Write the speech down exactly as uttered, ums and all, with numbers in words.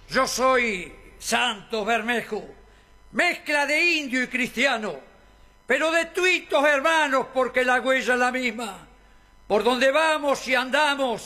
Yo soy Santos Bermejo, mezcla de indio y cristiano, pero de tuitos hermanos porque la huella es la misma. Por donde vamos y andamos,